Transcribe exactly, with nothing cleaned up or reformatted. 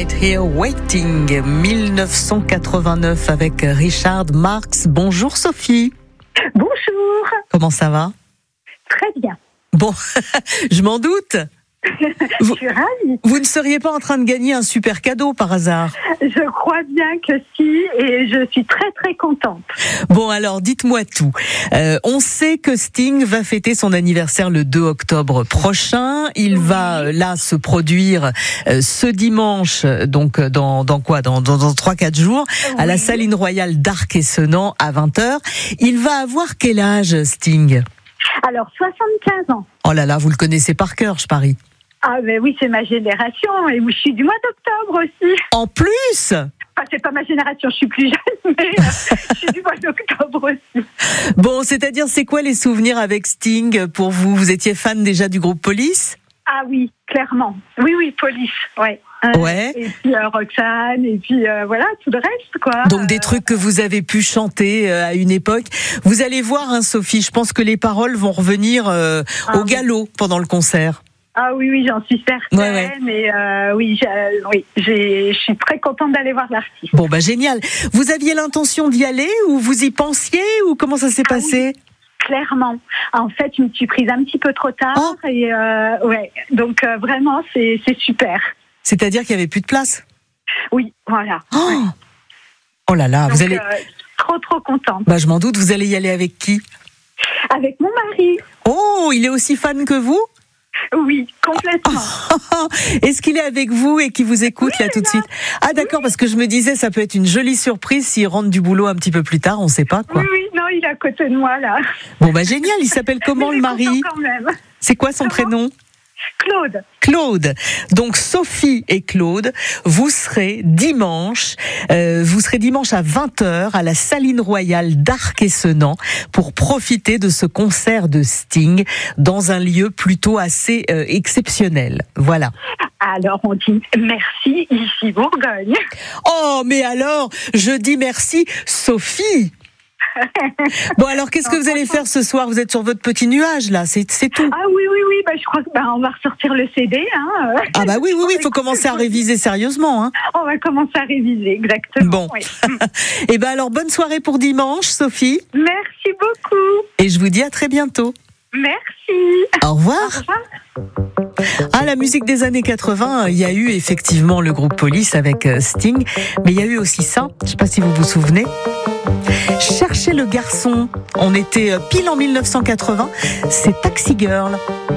Right Here Waiting, dix-neuf cent quatre-vingt-neuf avec Richard Marx. Bonjour Sophie. Bonjour. Comment ça va? Très bien. Bon, je m'en doute. Vous, je suis ravie. Vous ne seriez pas en train de gagner un super cadeau par hasard? Je crois bien que si, et je suis très très contente. Bon alors, dites-moi tout. Euh, on sait que Sting va fêter son anniversaire le deux octobre prochain. Il oui. va là se produire euh, ce dimanche, donc dans, dans quoi Dans, dans, dans trois quatre jours, oui. à la Saline Royale d'Arc-et-Senans à vingt heures. Il va avoir quel âge, Sting? Alors, soixante-quinze ans. Oh là là, vous le connaissez par cœur, je parie. Ah ben oui, c'est ma génération, et je suis du mois d'octobre aussi. En plus? Enfin, c'est pas ma génération, je suis plus jeune, mais euh, je suis du mois d'octobre aussi. Bon, c'est-à-dire, c'est quoi les souvenirs avec Sting pour vous? Vous étiez fan déjà du groupe Police? Ah oui, clairement. Oui, oui, Police, ouais. Euh, ouais. Et puis euh, Roxane, et puis euh, voilà, tout le reste, quoi. Donc des trucs que vous avez pu chanter euh, à une époque. Vous allez voir, hein, Sophie, je pense que les paroles vont revenir euh, ah, au galop pendant le concert. Ah oui, oui, j'en suis certaine. Ouais, ouais. Mais euh, oui, j'ai, oui j'ai, je suis très contente d'aller voir l'artiste. Bon, bah génial. Vous aviez l'intention d'y aller ou vous y pensiez ou comment ça s'est ah, passé? Oui. Clairement. En fait, je me suis prise un petit peu trop tard. Oh. Et euh, ouais, donc euh, vraiment, c'est, c'est super. C'est-à-dire qu'il n'y avait plus de place? Oui, voilà. Oh, ouais. Oh là là, donc, vous allez... Euh, trop, trop contente. Bah, je m'en doute, vous allez y aller avec qui? Avec mon mari. Oh, il est aussi fan que vous? Oui, complètement. Est-ce qu'il est avec vous et qui vous écoute oui, là tout là. de suite? Ah d'accord, oui. Parce que je me disais, ça peut être une jolie surprise s'il rentre du boulot un petit peu plus tard, on ne sait pas quoi. Oui, oui, non, il est à côté de moi là. Bon bah génial, il s'appelle comment il le mari? Quand même. C'est quoi son comment prénom? Claude. Claude. Donc Sophie et Claude, vous serez dimanche, euh, vous serez dimanche à vingt heures à la Saline Royale d'Arc-et-Senans pour profiter de ce concert de Sting dans un lieu plutôt assez euh, exceptionnel. Voilà. Alors on dit merci ici Bourgogne. Oh mais alors, je dis merci Sophie. Bon alors qu'est-ce que vous allez faire ce soir? Vous êtes sur votre petit nuage là, c'est, c'est tout. Ah oui oui oui, bah, je crois que bah, on va ressortir le C D. Hein. Ah bah oui oui oui, il faut commencer à réviser sérieusement. Hein. On va commencer à réviser, exactement. Bon. Oui. Et ben alors bonne soirée pour dimanche, Sophie. Merci beaucoup. Et je vous dis à très bientôt. Merci. Au revoir. Au revoir. Ah, la musique des années quatre-vingts, il y a eu effectivement le groupe Police avec Sting, mais il y a eu aussi ça, je ne sais pas si vous vous souvenez. Cherchez le garçon, on était pile en dix-neuf cent quatre-vingts, c'est Taxi Girl.